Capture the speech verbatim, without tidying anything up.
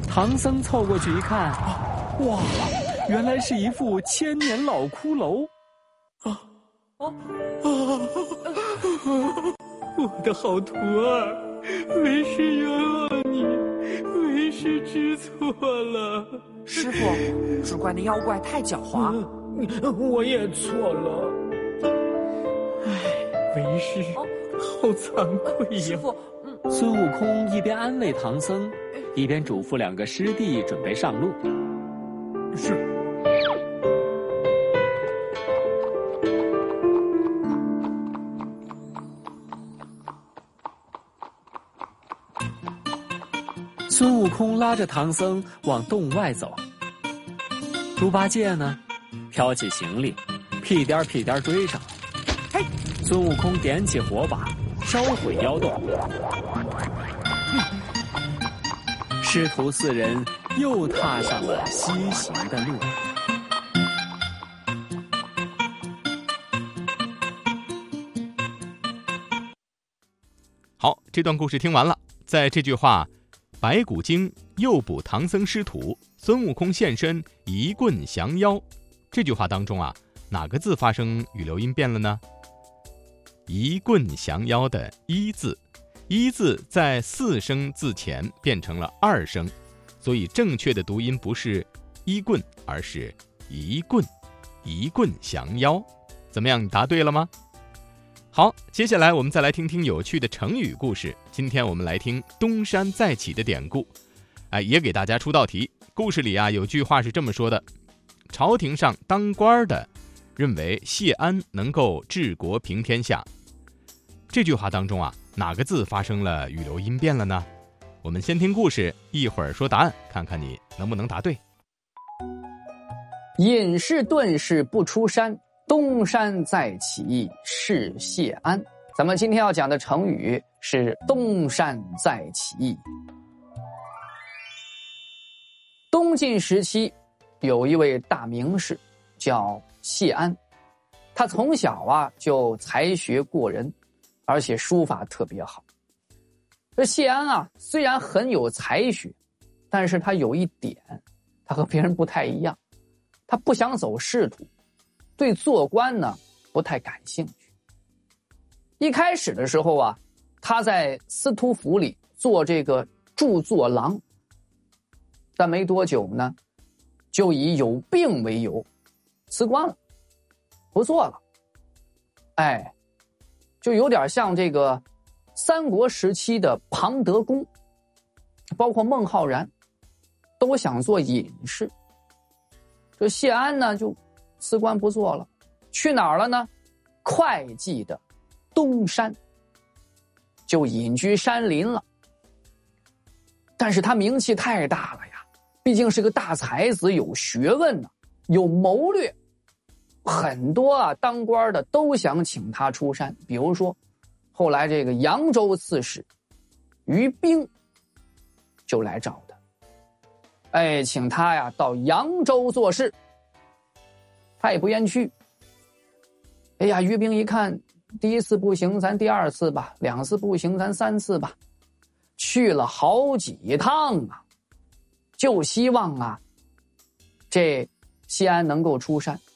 唐僧凑过去一看，哇，原来是一副千年老骷髅。啊啊啊！我的好徒儿，为师冤枉你，为师知错了。 师父，只怪那妖怪太狡猾。 嗯，我也错了。唉，为师好惭愧呀。 师父，嗯， 孙悟空一边安慰唐僧，一边嘱咐两个师弟准备上路。是。孙悟空拉着唐僧往洞外走，猪八戒呢，挑起行李，屁颠屁颠追上。嘿，孙悟空点起火把，烧毁妖洞。嗯，师徒四人又踏上了西行的路。 好，这段故事听完了，在这句话白骨精诱捕唐僧师徒，孙悟空现身一棍降妖，这句话当中啊，哪个字发生语流音变了呢？一棍降妖的一字，一字在四声字前变成了二声，所以正确的读音不是一棍，而是一棍，一棍降妖。怎么样，你答对了吗？好，接下来我们再来听听有趣的成语故事。今天我们来听东山再起的典故，哎，也给大家出道题。故事里啊，有句话是这么说的：朝廷上当官的认为谢安能够治国平天下。这句话当中啊，哪个字发生了语流音变了呢？我们先听故事，一会儿说答案，看看你能不能答对。 隐士遁世不出山，东山再起是谢安。咱们今天要讲的成语是东山再起。东晋时期有一位大名士叫谢安，他从小啊就才学过人，而且书法特别好。这谢安啊虽然很有才学，但是他有一点，他和别人不太一样，他不想走仕途，对做官呢不太感兴趣。一开始的时候啊，他在司徒府里做这个著作郎，但没多久呢，就以有病为由辞官了，不做了。哎，就有点像这个三国时期的庞德公，包括孟浩然，都想做隐士。这谢安呢，就辞官不做了，去哪儿了呢？会稽的东山，就隐居山林了。但是他名气太大了呀，毕竟是个大才子，有学问呢，有谋略，很多啊当官的都想请他出山。比如说后来这个扬州刺史于冰就来找他，哎，请他呀到扬州做事，他也不愿去。哎呀，于冰一看，第一次不行，咱第二次吧；两次不行，咱三次吧。去了好几趟啊，就希望啊，这谢安能够出山。